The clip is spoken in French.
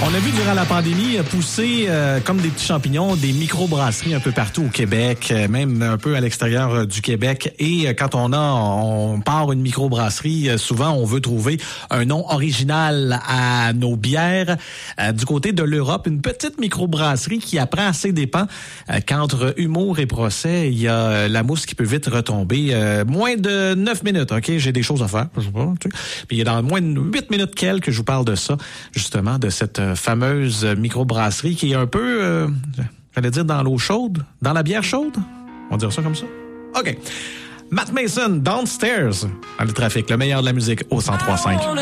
On a vu durant la pandémie pousser comme des petits champignons des microbrasseries un peu partout au Québec, même un peu à l'extérieur du Québec. Et quand on part une microbrasserie, souvent on veut trouver un nom original à nos bières. Du côté de l'Europe, une petite microbrasserie qui apprend à ses dépens qu'entre humour et procès, il y a la mousse qui peut vite retomber. Moins de 9 minutes, OK? J'ai des choses à faire, je sais pas. Tu sais. Puis il y a dans moins de 8 minutes que je vous parle de ça, justement, de cette fameuse microbrasserie qui est un peu, j'allais dire, dans l'eau chaude, dans la bière chaude. On va dire ça comme ça? OK. Matt Mason, Downstairs, dans le trafic, le meilleur de la musique au 103.5.